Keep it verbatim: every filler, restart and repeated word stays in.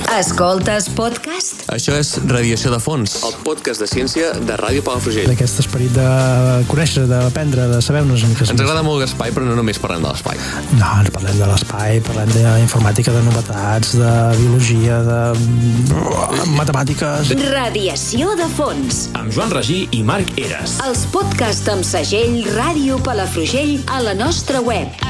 Escoltes podcast? Això és Radiació de Fons, el podcast de ciència de Ràdio Palafrugell. D'aquest esperit de conèixer, d'aprendre, de saber-nos una mica. Ens agrada molt l'espai, però no només parlem de l'espai. No, ens parlem de l'espai, parlem d'informàtica, de novetats, de biologia, de matemàtiques. Radiació de Fons. Amb Joan Regí i Marc Eres. Els podcasts amb segell Ràdio Palafrugell a la nostra web.